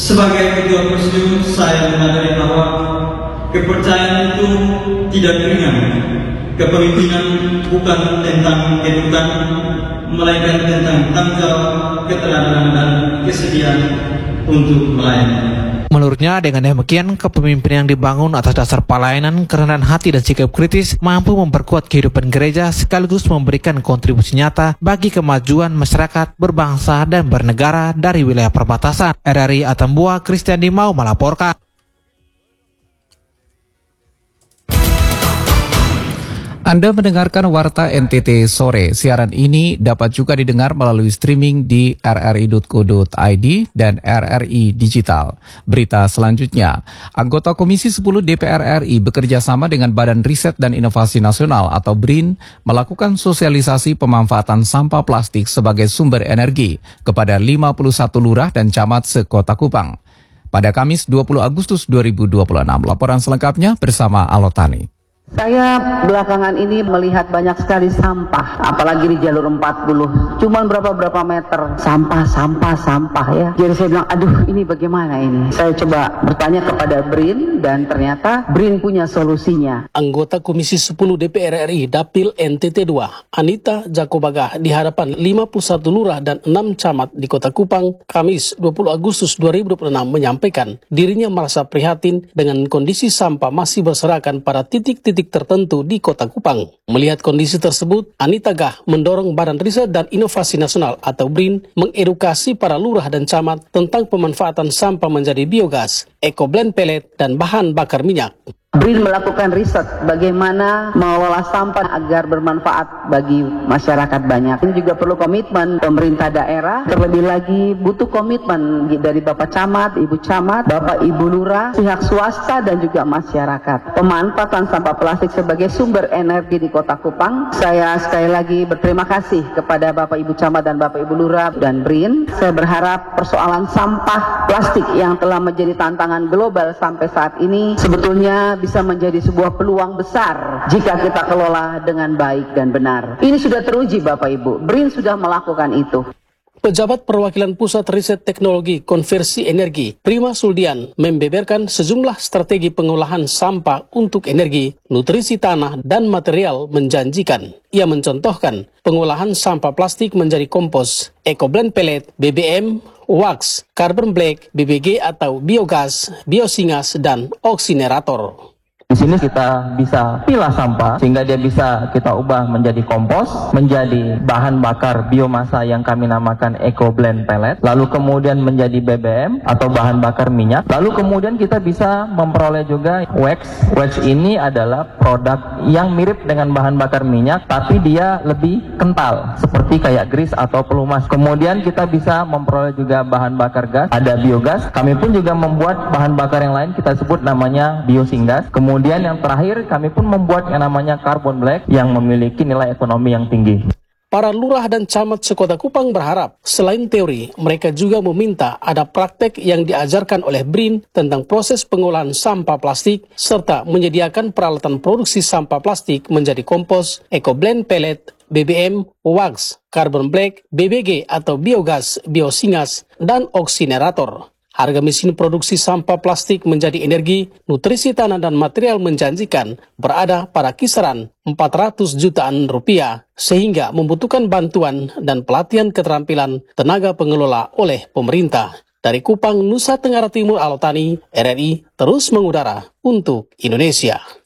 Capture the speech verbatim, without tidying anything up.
Sebagai ketua presidium, saya menyadari bahwa kepercayaan itu tidak ringan. Kepemimpinan bukan tentang kedudukan, melainkan tentang tanggung jawab, keteladanan dan kesediaan untuk melayani. Menurutnya, dengan demikian, kepemimpinan yang dibangun atas dasar pelayanan, kerendahan hati dan sikap kritis mampu memperkuat kehidupan gereja sekaligus memberikan kontribusi nyata bagi kemajuan masyarakat, berbangsa dan bernegara dari wilayah perbatasan. R R I Atambua, Christian Dimau melaporkan. Anda mendengarkan Warta N T T Sore. Siaran ini dapat juga didengar melalui streaming di r r i dot co dot i d dan R R I Digital. Berita selanjutnya, anggota Komisi sepuluh D P R R I bekerja sama dengan Badan Riset dan Inovasi Nasional atau B R I N melakukan sosialisasi pemanfaatan sampah plastik sebagai sumber energi kepada lima puluh satu lurah dan camat se-Kota Kupang. Pada Kamis dua puluh Agustus dua ribu dua puluh enam, laporan selengkapnya bersama Alotani. Saya belakangan ini melihat banyak sekali sampah, apalagi di jalur empat puluh. Cuman berapa-berapa meter sampah, sampah, sampah ya. Jadi saya bilang, aduh ini bagaimana ini? Saya coba bertanya kepada B R I N dan ternyata B R I N punya solusinya. Anggota Komisi sepuluh D P R R I Dapil N T T dua, Anita Jakobagah, di hadapan lima puluh satu lurah dan enam camat di Kota Kupang, Kamis dua puluh Agustus dua ribu dua puluh enam menyampaikan dirinya merasa prihatin dengan kondisi sampah masih berserakan pada titik-titik tertentu di Kota Kupang. Melihat kondisi tersebut, Anita Gah mendorong Badan Riset dan Inovasi Nasional atau B R I N mengedukasi para lurah dan camat tentang pemanfaatan sampah menjadi biogas, ekoblend pelet, dan bahan bakar minyak. B R I N melakukan riset bagaimana mengelola sampah agar bermanfaat bagi masyarakat banyak. Ini juga perlu komitmen pemerintah daerah, terlebih lagi butuh komitmen dari Bapak Camat, Ibu Camat, Bapak Ibu Lurah, pihak swasta dan juga masyarakat. Pemanfaatan sampah plastik sebagai sumber energi di Kota Kupang. Saya sekali lagi berterima kasih kepada Bapak Ibu Camat dan Bapak Ibu Lurah dan B R I N. Saya berharap persoalan sampah plastik yang telah menjadi tantangan global sampai saat ini sebetulnya bisa menjadi sebuah peluang besar jika kita kelola dengan baik dan benar. Ini sudah teruji Bapak Ibu, B R I N sudah melakukan itu. Pejabat Perwakilan Pusat Riset Teknologi Konversi Energi, Prima Suldian, membeberkan sejumlah strategi pengolahan sampah untuk energi, nutrisi tanah, dan material menjanjikan. Ia mencontohkan pengolahan sampah plastik menjadi kompos, ekoblend pelet, B B M, wax, carbon black, B B G atau biogas, biosingas, dan oksinerator. Di sini kita bisa pilah sampah sehingga dia bisa kita ubah menjadi kompos, menjadi bahan bakar biomasa yang kami namakan eco blend pellet, lalu kemudian menjadi B B M atau bahan bakar minyak, lalu kemudian kita bisa memperoleh juga wax. Wax ini adalah produk yang mirip dengan bahan bakar minyak tapi dia lebih kental seperti kayak grease atau pelumas. Kemudian kita bisa memperoleh juga bahan bakar gas, ada biogas. Kami pun juga membuat bahan bakar yang lain kita sebut namanya biosingas. Kemudian Kemudian yang terakhir kami pun membuat yang namanya carbon black yang memiliki nilai ekonomi yang tinggi. Para lurah dan camat se-Kota Kupang berharap selain teori, mereka juga meminta ada praktek yang diajarkan oleh B R I N tentang proses pengolahan sampah plastik serta menyediakan peralatan produksi sampah plastik menjadi kompos, ekoblend pellet, B B M, wax, carbon black, B B G atau biogas, biosingas, dan oksinerator. Harga mesin produksi sampah plastik menjadi energi, nutrisi tanah dan material menjanjikan berada pada kisaran empat ratus jutaan rupiah, sehingga membutuhkan bantuan dan pelatihan keterampilan tenaga pengelola oleh pemerintah. Dari Kupang, Nusa Tenggara Timur, Alotani, R R I terus mengudara untuk Indonesia.